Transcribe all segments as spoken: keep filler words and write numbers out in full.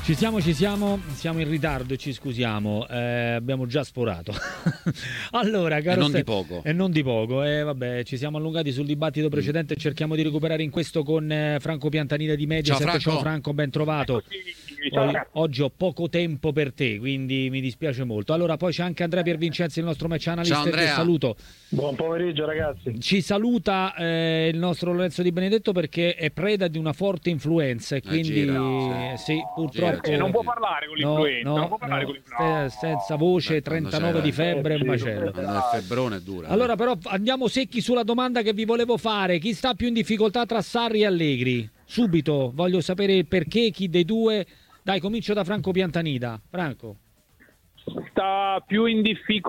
Ci siamo, ci siamo, siamo in ritardo e ci scusiamo, eh, abbiamo già sforato. Allora, caro e non Ste- di poco. E non di poco, eh, vabbè, ci siamo allungati sul dibattito precedente e cerchiamo di recuperare in questo con eh, Franco Piantanida di Mediaset. Ciao, Franco. Ciao Franco, ben trovato. Ciao, Poi, oggi ho poco tempo per te, quindi mi dispiace molto. Allora, poi c'è anche Andrea Piervincenzi, il nostro match analyst, Ciao, che Andrea. saluto. buon pomeriggio ragazzi. Ci saluta eh, il nostro Lorenzo Di Benedetto perché è preda di una forte influenza e quindi gira, eh, sì, purtroppo Gira, non può parlare con no, l'influenza, no, non può parlare no, con l'influenza. ste- senza voce, Beh, quando trentanove c'era- di febbre e un Eh, sì, macello. Quando il febbrone è dura. Allora però andiamo secchi sulla domanda che vi volevo fare. Chi sta più in difficoltà tra Sarri e Allegri? Subito, voglio sapere il perché, chi dei due. Dai, comincio da Franco Piantanida. Franco. Sta più in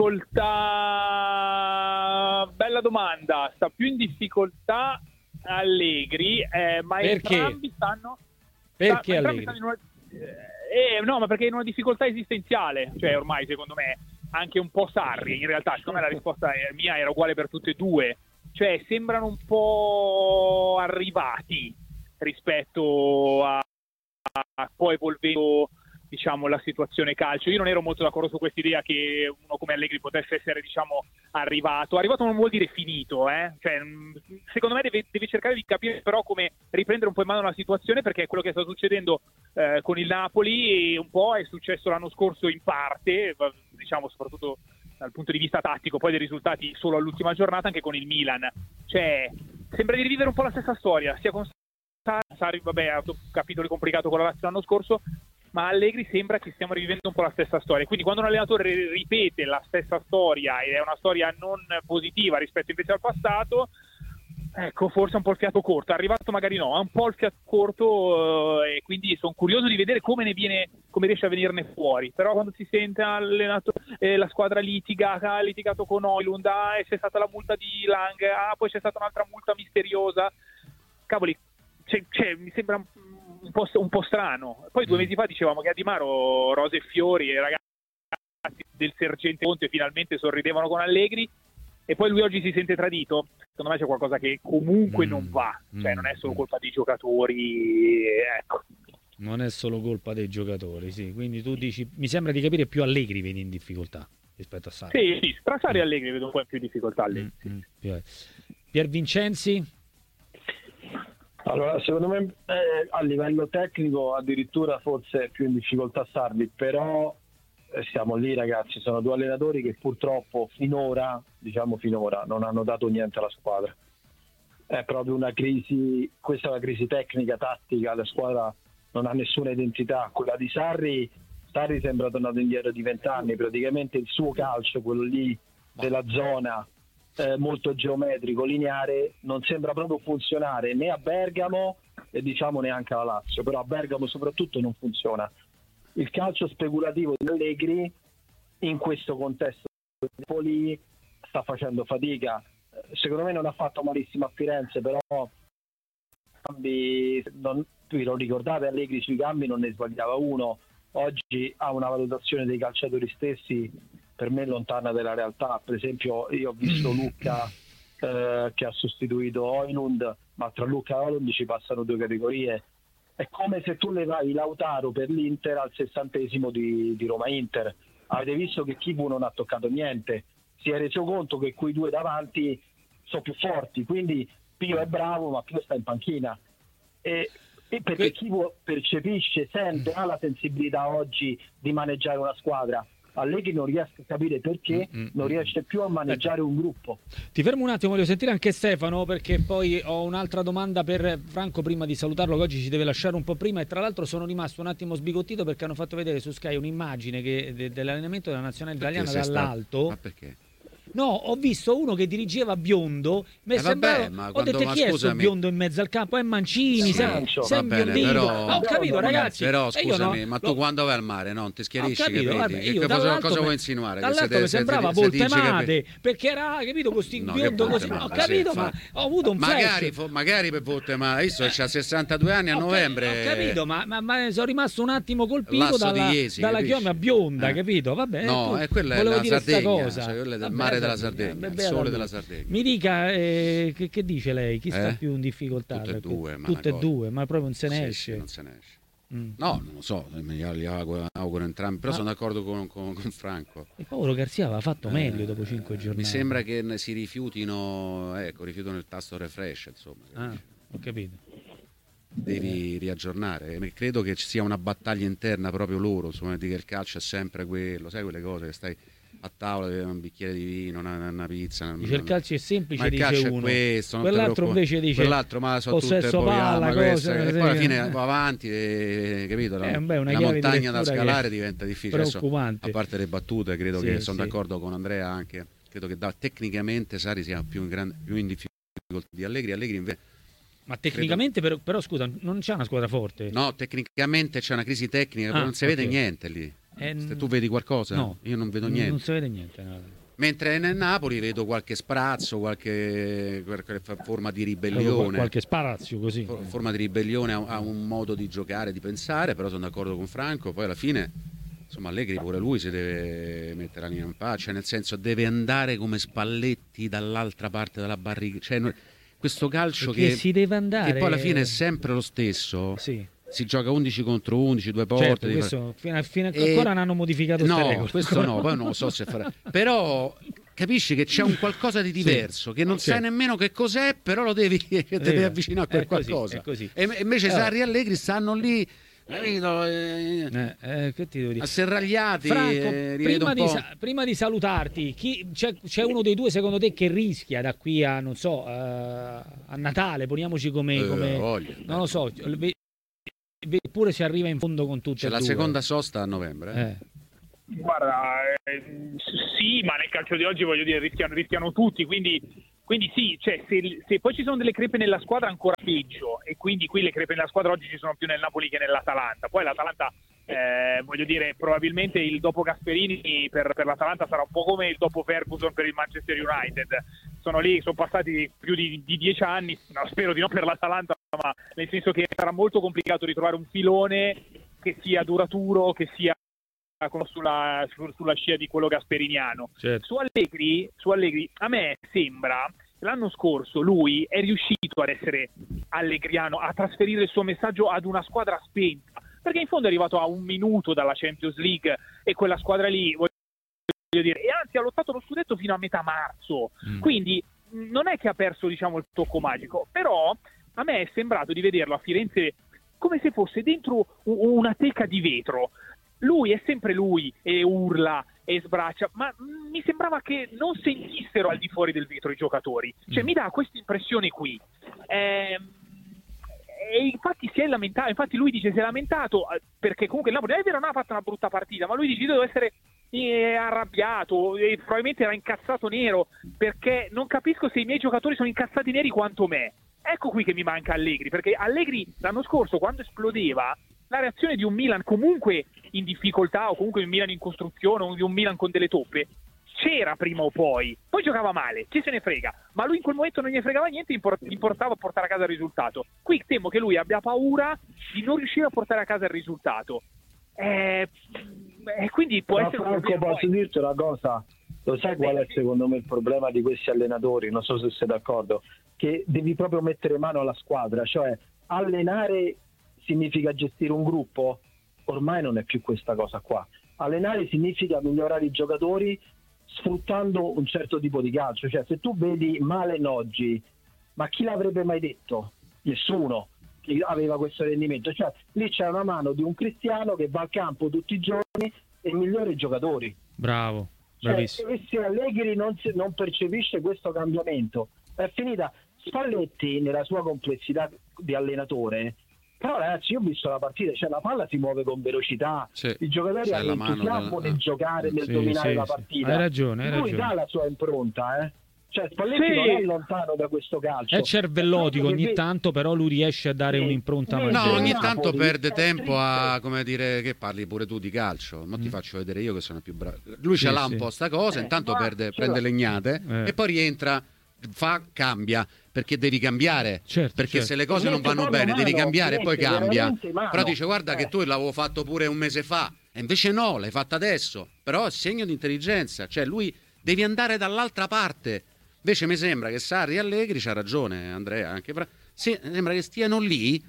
difficoltà, bella domanda, sta più in difficoltà Allegri, eh, ma Perché? entrambi stanno... Perché sta- entrambi Allegri? stanno in una, eh, no, ma perché è in una difficoltà esistenziale, cioè ormai secondo me anche un po' Sarri, in realtà secondo me la risposta è- mia era uguale per tutte e due, cioè sembrano un po' arrivati rispetto a, a poi evolvendo, diciamo, la situazione calcio. Io non ero molto d'accordo su questa idea che uno come Allegri potesse essere, diciamo, arrivato. Arrivato non vuol dire finito, eh? Cioè, mh, secondo me deve, deve cercare di capire però come riprendere un po' in mano la situazione, perché è quello che sta succedendo eh, con il Napoli, e un po' è successo l'anno scorso in parte, diciamo soprattutto dal punto di vista tattico, poi dei risultati solo all'ultima giornata anche con il Milan. Cioè, sembra di rivivere un po' la stessa storia, sia con Sarri, vabbè, ha avuto capitoli complicati con la Lazio l'anno scorso, ma Allegri sembra che stiamo rivivendo un po' la stessa storia. Quindi quando un allenatore ripete la stessa storia ed è una storia non positiva rispetto invece al passato, ecco, forse un po' il fiato corto. È arrivato magari no, ha un po' il fiato corto, eh, e quindi sono curioso di vedere come ne viene, come riesce a venirne fuori. Però quando si sente allenato, eh, la squadra litiga, ha litigato con Højlund, ah, e c'è stata la multa di Lang, ah, poi c'è stata un'altra multa misteriosa, cavoli, c'è, c'è, mi sembra un un po', un po' strano. Poi due mesi fa dicevamo che a Di Maro rose e fiori e ragazzi del Sergente Conte finalmente sorridevano con Allegri, e poi lui oggi si sente tradito. Secondo me c'è qualcosa che comunque Mm, non va, cioè mm, non è solo mm. colpa dei giocatori, ecco. Non è solo colpa dei giocatori, sì. Quindi tu dici, mi sembra di capire, più Allegri vedi in difficoltà rispetto a Sarri. Sì, sì, tra Sarri e Allegri vedo un po' in più difficoltà Allegri. Mm, mm, più- Pier Vincenzi? Allora, secondo me eh, a livello tecnico addirittura forse è più in difficoltà Sarri, però eh, siamo lì ragazzi, sono due allenatori che purtroppo finora, diciamo finora, non hanno dato niente alla squadra. È proprio una crisi, questa è una crisi tecnica, tattica, la squadra non ha nessuna identità. Quella di Sarri, Sarri sembra tornato indietro di vent'anni, praticamente il suo calcio, quello lì della zona, Eh, molto geometrico, lineare, non sembra proprio funzionare né a Bergamo e diciamo neanche alla Lazio, però a Bergamo soprattutto non funziona. Il calcio speculativo di Allegri in questo contesto di Napoli sta facendo fatica. Secondo me non ha fatto malissimo a Firenze, però cambi, non, vi lo ricordate, Allegri sui cambi non ne sbagliava uno. Oggi ha una valutazione dei calciatori stessi per me lontana dalla realtà. Per esempio io ho visto Lucca eh, che ha sostituito Højlund, ma tra Lucca e Højlund ci passano due categorie. È come se tu levavi Lautaro per l'Inter al sessantesimo di, di Roma-Inter. Avete visto che Chivu non ha toccato niente, si è reso conto che quei due davanti sono più forti, quindi Pio è bravo ma Pio sta in panchina, e, e perché Chivu percepisce, sente, ha la sensibilità oggi di maneggiare una squadra. Allegri non riesce a capire perché Mm, mm, non riesce più a maneggiare un gruppo. Ti fermo un attimo, voglio sentire anche Stefano, perché poi ho un'altra domanda per Franco prima di salutarlo, che oggi ci deve lasciare un po' prima, e tra l'altro sono rimasto un attimo sbigottito perché hanno fatto vedere su Sky un'immagine che, de, dell'allenamento della nazionale italiana Perché sei dall'alto. stato- Ma perché? No, ho visto uno che dirigeva biondo, mi è Eh vabbè, sembrato, ma ho quando- detto ma chi è sto scusami. biondo in mezzo al campo? È Mancini, Sì, sei, Mancio. sei Va bene, biondino. però- Ma ho capito, ragazzi. Però e io scusami, no- ma tu lo- quando vai al mare non ti schiarisci, Ho capito, capiti? vabbè, Che io cosa, dall'alto cosa mi- vuoi insinuare? Che dall'alto siete- mi sembrava siete- siete Voltemade, dici che- perché era, capito, con sti No, che biondo così. Voltemade, Ho capito, sì, ma infatti. ho avuto un magari, flash. fo- magari per Voltemade, ma visto che ha sessantadue anni a Ho ca- novembre. Ho capito, ma, ma- ma sono rimasto un attimo colpito Lasso dalla, di Iesi, dalla capisci? chioma bionda, Eh. capito? Vabbè, No, tu- è quella è volevo la dire sta Sardegna, cosa. cioè, quella è del Vabbè, mare la della Sardegna, Sardegna, il beata sole lui. della Sardegna. Mi dica, eh, che, che dice lei? Chi sta Eh? più in difficoltà? Tutte e Perché- due, ma Tutte e una cosa- due, ma proprio non se ne Sì, esce. sì, non se ne esce. Mm. No, non lo so, gli auguro, auguro entrambi, però ah. sono d'accordo con, con, con Franco. E Paolo Garzia aveva fatto meglio eh, dopo cinque giornate. Mi sembra che si rifiutino, ecco, rifiutano il tasto refresh, insomma. Ah, ho capito. Devi riaggiornare. Credo che ci sia una battaglia interna proprio loro, insomma, di che il calcio è sempre quello, sai quelle cose che stai a tavola, un bicchiere di vino, una, una pizza. Una, dice il calcio è semplice, ma il calcio dice è uno. Questo, quell'altro invece dice quell'altro, ma sono tutte palla, queste, cosa, e poi alla fine va avanti, e, capito? La, eh, beh, una la montagna da scalare diventa difficile. Adesso, a parte le battute, credo sì, che sono sì. d'accordo con Andrea anche. Credo che da, tecnicamente Sarri sia più in, grande, più in difficoltà di Allegri. Allegri invece. Ma tecnicamente, credo... però, però, scusa, non c'è una squadra forte? No, tecnicamente c'è una crisi tecnica, ah, non si okay. vede niente lì. Eh, Se tu vedi qualcosa? No, io non vedo niente. Non si vede niente. No. Mentre nel Napoli vedo qualche sprazzo, qualche, qualche forma di ribellione. Qualche sparazio così. Forma di ribellione a, a un modo di giocare, di pensare, però sono d'accordo con Franco. Poi alla fine, insomma, Allegri pure lui si deve mettere l'anima in pace, cioè nel senso deve andare come Spalletti dall'altra parte della barrica. Cioè, questo calcio che, si deve andare... che poi alla fine è sempre lo stesso. Sì. Si gioca undici contro undici, due porte. Certo, questo, fino a, fino a, e... ancora non hanno modificato no, regole. questo no, poi non lo so se farà. Però capisci che c'è un qualcosa di diverso, sì, che non sai nemmeno che cos'è, però lo devi, devi avvicinare a quel è così, qualcosa. È così. E invece allora. Sarri e Allegri stanno lì, capito? Eh, eh, che ti devo dire? Asserragliati. Franco, eh, prima, di sa- prima di salutarti, chi, c'è, c'è uno dei due secondo te che rischia da qui a, non so, uh, a Natale, poniamoci come... Eh, come voglia, non lo so, eppure si arriva in fondo con tutte c'è e la due. Seconda sosta a novembre. Eh. Guarda, eh, sì, ma nel calcio di oggi voglio dire rischiano, rischiano tutti, quindi, quindi sì, cioè, se, se poi ci sono delle crepe nella squadra ancora peggio, e quindi qui le crepe nella squadra oggi ci sono più nel Napoli che nell'Atalanta. Poi l'Atalanta, eh, voglio dire, probabilmente il dopo Gasperini per, per l'Atalanta sarà un po' come il dopo Ferguson per il Manchester United. Sono lì, sono passati più di, di dieci anni, no, spero di no per l'Atalanta, ma nel senso che sarà molto complicato ritrovare un filone che sia duraturo, che sia sulla, sulla scia di quello gasperiniano. Certo. Su Allegri, su Allegri, a me sembra che l'anno scorso lui è riuscito ad essere allegriano, a trasferire il suo messaggio ad una squadra spenta, perché in fondo è arrivato a un minuto dalla Champions League e quella squadra lì, voglio dire, e anzi ha lottato lo scudetto fino a metà marzo, mm. quindi non è che ha perso, diciamo, il tocco magico, però a me è sembrato di vederlo a Firenze come se fosse dentro una teca di vetro. Lui è sempre lui, e urla e sbraccia, ma mi sembrava che non sentissero al di fuori del vetro i giocatori. Cioè, mm. mi dà questa impressione qui. Eh, e infatti si è lamentato, infatti lui dice si è lamentato perché comunque il Napoli è vero, non ha fatto una brutta partita, ma lui dice deve essere eh, arrabbiato e probabilmente era incazzato nero, perché non capisco se i miei giocatori sono incazzati neri quanto me. Ecco qui che mi manca Allegri, perché Allegri l'anno scorso quando esplodeva la reazione di un Milan comunque in difficoltà o comunque un Milan in costruzione o di un Milan con delle toppe c'era prima o poi, poi giocava male, chi se ne frega, ma lui in quel momento non gli fregava niente, importava a portare a casa il risultato. Qui temo che lui abbia paura di non riuscire a portare a casa il risultato, e eh, quindi può ma essere Franco, un posso poi. dirti una cosa? Lo sai qual è secondo me il problema di questi allenatori? Non so se sei d'accordo, che devi proprio mettere mano alla squadra, cioè allenare significa gestire un gruppo? Ormai non è più questa cosa qua. Allenare significa migliorare i giocatori sfruttando un certo tipo di calcio. Cioè, se tu vedi Malen oggi, ma chi l'avrebbe mai detto? Nessuno che aveva questo rendimento. Cioè, lì c'è una mano di un Cristiano che va al campo tutti i giorni e migliora i giocatori. Bravo, bravissimo. Cioè, e se Allegri non, si, non percepisce questo cambiamento, è finita. Spalletti, nella sua complessità di allenatore, però ragazzi, io ho visto la partita, cioè la palla si muove con velocità, sì, i giocatori hanno l'entusiasmo nel giocare, nel sì, dominare sì, la partita. Hai ragione, hai lui ragione. Dà la sua impronta, eh. Cioè Spalletti sì. non è lontano da questo calcio. È cervellotico ogni vedi... tanto, però lui riesce a dare sì. un'impronta sì. maggiore. No, ogni tanto perde tempo a, come dire, che parli pure tu di calcio, ma mm. ti faccio vedere io che sono più bravo. Lui sì, ce l'ha sì. un po' sta cosa, eh, intanto perde, prende legnate eh. e poi rientra, fa, cambia, perché devi cambiare, certo, perché certo. se le cose non vanno bene mano, devi cambiare e poi cambia. Però dice guarda eh. che tu l'avevo fatto pure un mese fa e invece no, l'hai fatta adesso. Però è segno di intelligenza, cioè lui devi andare dall'altra parte. Invece mi sembra che Sarri e Allegri, c'ha ragione Andrea, anche sì, sembra che stiano lì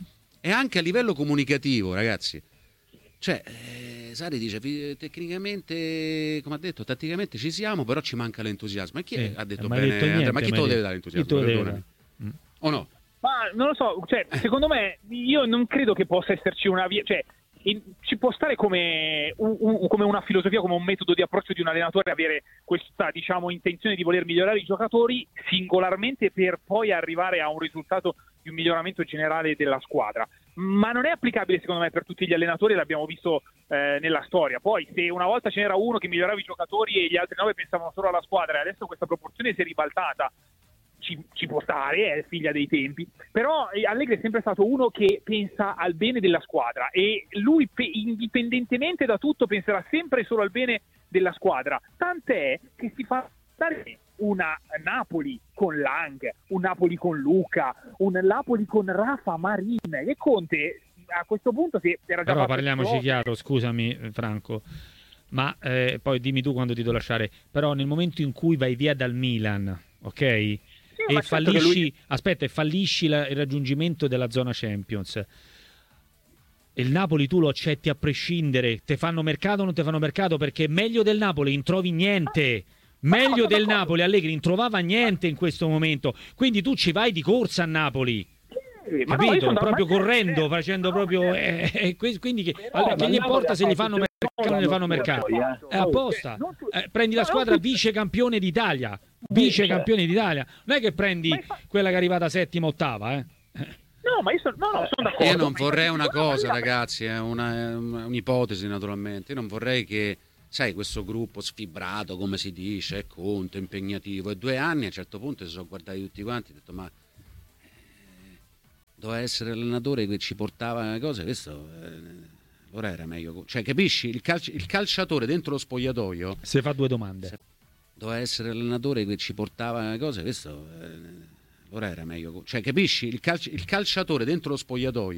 e anche a livello comunicativo, ragazzi. Cioè, eh, Sarri dice tecnicamente, come ha detto, tatticamente ci siamo, però ci manca l'entusiasmo. E chi eh, ha detto ma bene? detto niente, ma chi te lo deve dare l'entusiasmo? Deve... O no? Ma non lo so, cioè, secondo me io non credo che possa esserci una via, cioè in, ci può stare come, un, un, come una filosofia, come un metodo di approccio di un allenatore, avere questa, diciamo, intenzione di voler migliorare i giocatori singolarmente per poi arrivare a un risultato di un miglioramento generale della squadra. Ma non è applicabile secondo me per tutti gli allenatori, l'abbiamo visto eh, nella storia. Poi se una volta ce n'era uno che migliorava i giocatori e gli altri nove pensavano solo alla squadra, e adesso questa proporzione si è ribaltata, Ci, ci può stare, è figlia dei tempi, però Allegri è sempre stato uno che pensa al bene della squadra e lui pe- indipendentemente da tutto penserà sempre solo al bene della squadra, tant'è che si fa stare una Napoli con Lang, un Napoli con Luca, un Napoli con Rafa Marin, e Conte a questo punto si era già però fatto parliamoci chiaro, scusami Franco, ma eh, poi dimmi tu quando ti devo lasciare, però nel momento in cui vai via dal Milan, ok? E fallisci, lui... aspetta, e fallisci la, il raggiungimento della zona Champions. Il Napoli tu lo accetti a prescindere, te fanno mercato o non te fanno mercato, perché meglio del Napoli non trovi niente. Meglio del Napoli Allegri non trovava niente in questo momento, quindi tu ci vai di corsa a Napoli. Sì, capito? No, proprio correndo, facendo no, proprio eh, eh, quindi che, allora, che gli importa se gli fanno mercato o non gli fanno mercato? È apposta. Eh, prendi la squadra vice campione d'Italia, vice campione d'Italia. Non è che prendi quella che è arrivata settima, ottava, eh. No, ma io sono, no, no, sono d'accordo. Io non vorrei una cosa, ragazzi, è una, un'ipotesi naturalmente. Io non vorrei che, sai, questo gruppo sfibrato, come si dice, è Conte, impegnativo, e due anni a un certo punto si sono guardati tutti quanti e ho detto ma doveva essere l'allenatore che ci portava le cose, questo eh, ora era meglio, cioè capisci, il, calci- il calciatore dentro lo spogliatoio se fa due domande se, doveva essere l'allenatore che ci portava le cose, questo eh, ora era meglio, cioè capisci, il, calci- il calciatore dentro lo spogliatoio